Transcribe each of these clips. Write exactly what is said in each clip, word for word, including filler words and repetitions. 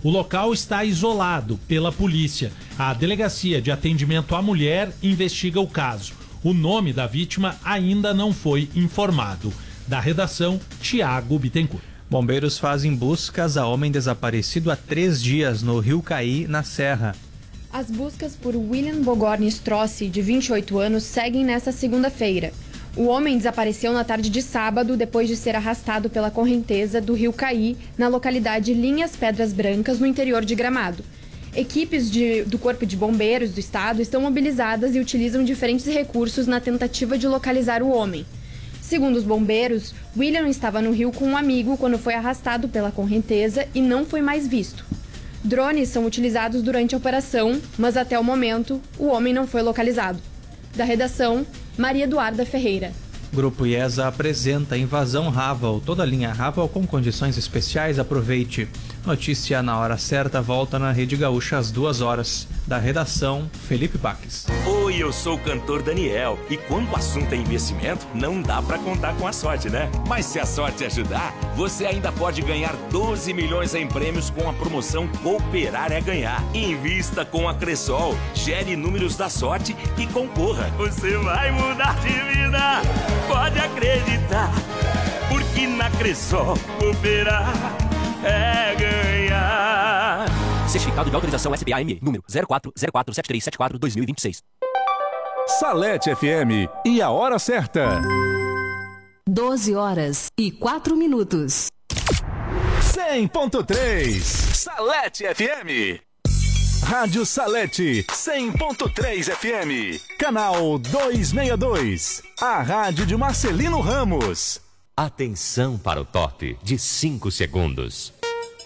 O local está isolado pela polícia. A Delegacia de Atendimento à Mulher investiga o caso. O nome da vítima ainda não foi informado. Da redação, Tiago Bittencourt. Bombeiros fazem buscas a homem desaparecido há três dias no Rio Caí, na Serra. As buscas por William Bogorn Strossi, de vinte e oito anos, seguem nesta segunda-feira. O homem desapareceu na tarde de sábado depois de ser arrastado pela correnteza do Rio Caí, na localidade Linhas Pedras Brancas, no interior de Gramado. Equipes de, do Corpo de Bombeiros do Estado estão mobilizadas e utilizam diferentes recursos na tentativa de localizar o homem. Segundo os bombeiros, William estava no rio com um amigo quando foi arrastado pela correnteza e não foi mais visto. Drones são utilizados durante a operação, mas até o momento o homem não foi localizado. Da redação, Maria Eduarda Ferreira. Grupo IESA apresenta Invasão Raval. Toda a linha Raval com condições especiais. Aproveite. Notícia na hora certa volta na Rede Gaúcha às duas horas. Da redação, Felipe Baques. Oi, eu sou o cantor Daniel. E quando o assunto é investimento, não dá pra contar com a sorte, né? Mas se a sorte ajudar, você ainda pode ganhar doze milhões em prêmios com a promoção Cooperar é Ganhar. Invista com a Cressol, gere números da sorte e concorra. Você vai mudar de vida, pode acreditar, porque na Cressol cooperar é ganhar. Certificado de autorização S B A M, número zero quatro zero quatro sete três sete quatro dois mil e vinte e seis. Salete F M e a hora certa. doze horas e quatro minutos. cem ponto três Salete F M. Rádio Salete cem ponto três F M. Canal duzentos e sessenta e dois. A rádio de Marcelino Ramos. Atenção para o top de cinco segundos.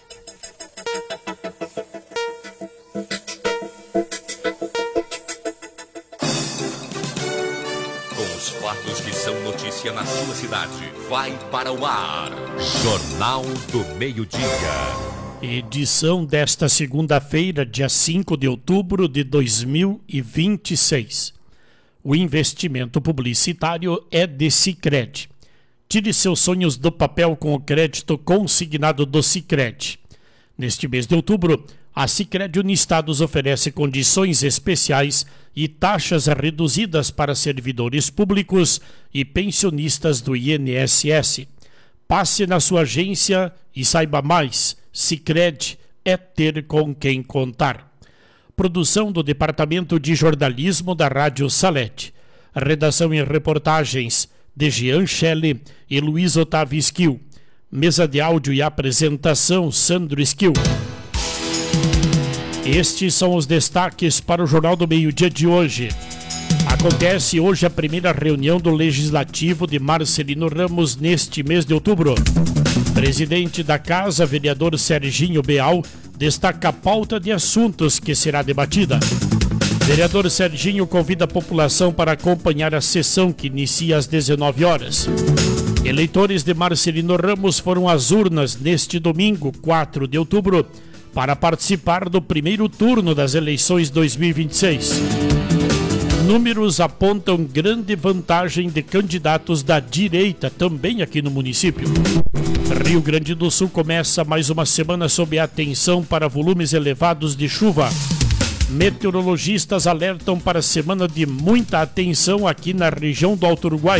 Com os fatos que são notícia na sua cidade, vai para o ar. Jornal do Meio-Dia. Edição desta segunda-feira, dia cinco de outubro de dois mil e vinte e seis. O investimento publicitário é de Sicredi. Tire seus sonhos do papel com o crédito consignado do Sicredi. Neste mês de outubro, a Sicredi Uniestados oferece condições especiais e taxas reduzidas para servidores públicos e pensionistas do I N S S. Passe na sua agência e saiba mais. Sicredi é ter com quem contar. Produção do Departamento de Jornalismo da Rádio Salete. Redação e reportagens de Jean Shelley e Luiz Otávio Esquil. Mesa de áudio e apresentação, Sandro Esquil. Estes são os destaques para o Jornal do Meio-Dia de hoje. Acontece hoje a primeira reunião do Legislativo de Marcelino Ramos neste mês de outubro. Presidente da Casa, vereador Serginho Beal, destaca a pauta de assuntos que será debatida. Vereador Serginho convida a população para acompanhar a sessão que inicia às dezenove horas. Eleitores de Marcelino Ramos foram às urnas neste domingo, quatro de outubro, para participar do primeiro turno das eleições dois mil e vinte e seis. Números apontam grande vantagem de candidatos da direita também aqui no município. Rio Grande do Sul começa mais uma semana sob atenção para volumes elevados de chuva. Meteorologistas alertam para semana de muita atenção aqui na região do Alto Uruguai.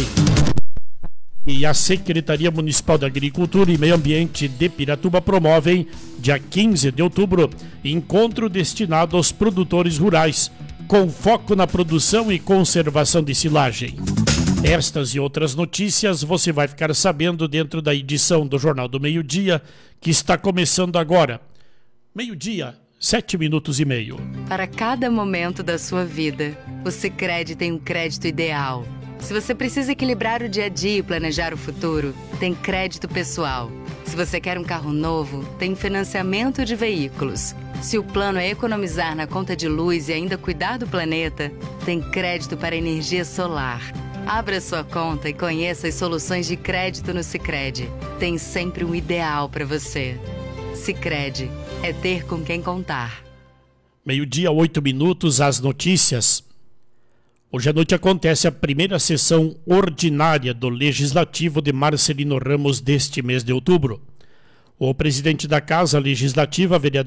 E a Secretaria Municipal da Agricultura e Meio Ambiente de Piratuba promovem, dia quinze de outubro, encontro destinado aos produtores rurais, com foco na produção e conservação de silagem. Estas e outras notícias você vai ficar sabendo dentro da edição do Jornal do Meio-Dia, que está começando agora. Meio-dia, sete minutos e meio. Para cada momento da sua vida, o Sicredi tem um crédito ideal. Se você precisa equilibrar o dia a dia e planejar o futuro, tem crédito pessoal. Se você quer um carro novo, tem financiamento de veículos. Se o plano é economizar na conta de luz e ainda cuidar do planeta, tem crédito para energia solar. Abra sua conta e conheça as soluções de crédito no Sicredi. Tem sempre um ideal para você. Sicredi é ter com quem contar. Meio-dia, oito minutos, as notícias. Hoje à noite acontece a primeira sessão ordinária do Legislativo de Marcelino Ramos deste mês de outubro. O presidente da Casa Legislativa, vereador